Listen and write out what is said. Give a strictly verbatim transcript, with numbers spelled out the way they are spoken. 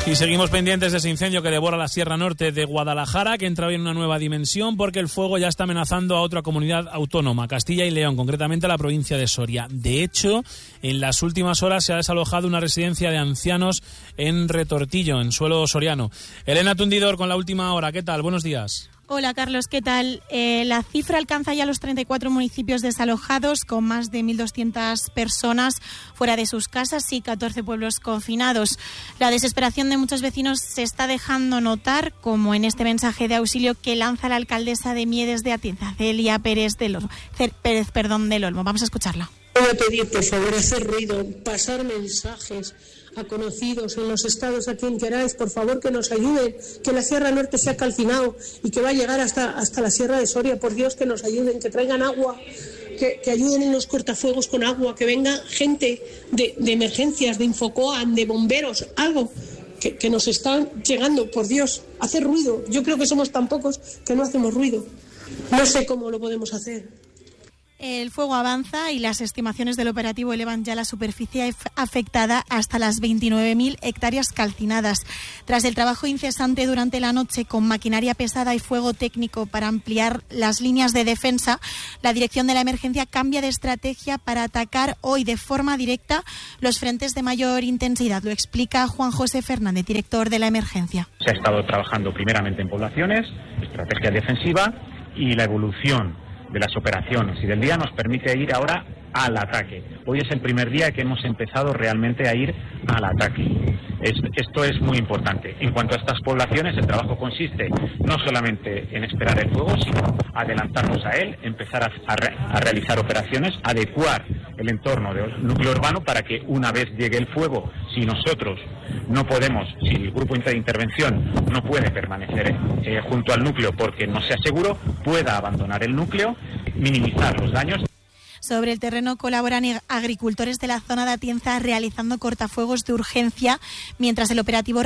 Y seguimos pendientes de ese incendio que devora la Sierra Norte de Guadalajara, que entra hoy en una nueva dimensión porque el fuego ya está amenazando a otra comunidad autónoma, Castilla y León, concretamente a la provincia de Soria. De hecho, en las últimas horas se ha desalojado una residencia de ancianos en Retortillo, en suelo soriano. Elena Tundidor con la última hora. ¿Qué tal? Buenos días. Hola Carlos, ¿qué tal? Eh, la cifra alcanza ya los treinta y cuatro municipios desalojados, con más de mil doscientas personas fuera de sus casas y catorce pueblos confinados. La desesperación de muchos vecinos se está dejando notar, como en este mensaje de auxilio que lanza la alcaldesa de Miedes de Atienza, Celia Pérez del Olmo. Pérez, perdón, del Olmo. Vamos a escucharla. Voy a pedir, por favor, hacer ruido, pasar mensajes a conocidos en los estados, a quien queráis, por favor, que nos ayuden, que la Sierra Norte se ha calcinado y que va a llegar hasta, hasta la Sierra de Soria. Por Dios, que nos ayuden, que traigan agua, que, que ayuden en los cortafuegos con agua, que venga gente de, de emergencias, de Infocoan, de bomberos, algo que, que nos están llegando. Por Dios, hacer ruido. Yo creo que somos tan pocos que no hacemos ruido. No sé cómo lo podemos hacer. El fuego avanza y las estimaciones del operativo elevan ya la superficie afectada hasta las veintinueve mil hectáreas calcinadas. Tras el trabajo incesante durante la noche con maquinaria pesada y fuego técnico para ampliar las líneas de defensa, la dirección de la emergencia cambia de estrategia para atacar hoy de forma directa los frentes de mayor intensidad. Lo explica Juan José Fernández, director de la emergencia. Se ha estado trabajando primeramente en poblaciones, estrategia defensiva, y la evolución de las operaciones y del día nos permite ir ahora al ataque. Hoy es el primer día que hemos empezado realmente a ir al ataque. Es, esto es muy importante. En cuanto a estas poblaciones, el trabajo consiste no solamente en esperar el fuego, sino adelantarnos a él, empezar a, a, re, a realizar operaciones, adecuar el entorno del núcleo urbano para que una vez llegue el fuego, si nosotros no podemos, si el grupo de intervención no puede permanecer eh, junto al núcleo porque no sea seguro, pueda abandonar el núcleo, minimizar los daños. Sobre el terreno colaboran agricultores de la zona de Atienza realizando cortafuegos de urgencia, mientras el operativo